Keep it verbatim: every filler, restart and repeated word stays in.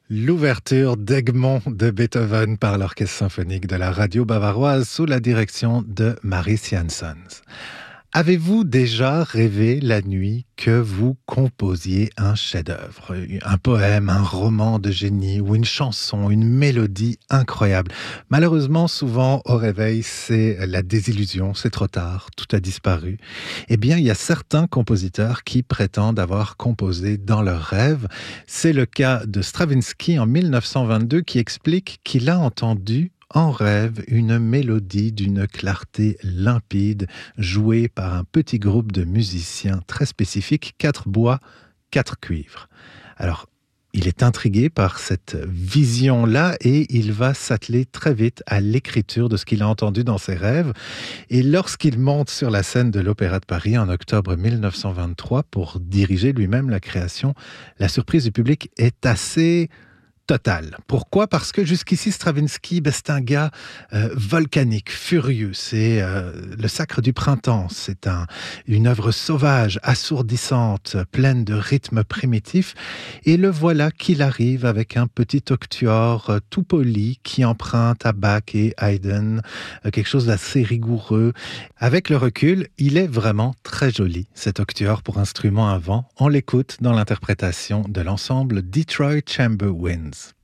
L'ouverture d'Egmont de Beethoven par l'Orchestre symphonique de la radio bavaroise sous la direction de Maris Janssens. Avez-vous déjà rêvé la nuit que vous composiez un chef-d'œuvre, un poème, un roman de génie ou une chanson, une mélodie incroyable? Malheureusement, souvent au réveil, c'est la désillusion, c'est trop tard, tout a disparu. Eh bien, il y a certains compositeurs qui prétendent avoir composé dans leurs rêves. C'est le cas de Stravinsky en mille neuf cent vingt-deux qui explique qu'il a entendu en rêve une mélodie d'une clarté limpide jouée par un petit groupe de musiciens très spécifiques, quatre bois, quatre cuivres. Alors, il est intrigué par cette vision-là et il va s'atteler très vite à l'écriture de ce qu'il a entendu dans ses rêves. Et lorsqu'il monte sur la scène de l'Opéra de Paris en octobre mille neuf cent vingt-trois pour diriger lui-même la création, la surprise du public est assez total. Pourquoi? Parce que jusqu'ici, Stravinsky, ben, c'est un gars euh, volcanique, furieux. C'est euh, le sacre du printemps. C'est un, une œuvre sauvage, assourdissante, pleine de rythmes primitifs. Et le voilà qu'il arrive avec un petit octuor euh, tout poli qui emprunte à Bach et Haydn, euh, quelque chose d'assez rigoureux. Avec le recul, il est vraiment très joli, cet octuor pour instrument à vent. On l'écoute dans l'interprétation de l'ensemble Detroit Chamber Winds.